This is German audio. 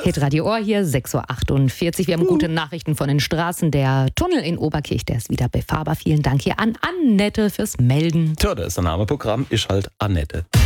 Hitradio Ohr hier, 6.48 Uhr. Wir haben gute Nachrichten von den Straßen. Der Tunnel in Oberkirch, der ist wieder befahrbar. Vielen Dank hier an Annette fürs Melden. Tja, da ist der Name Programm, ist halt Annette.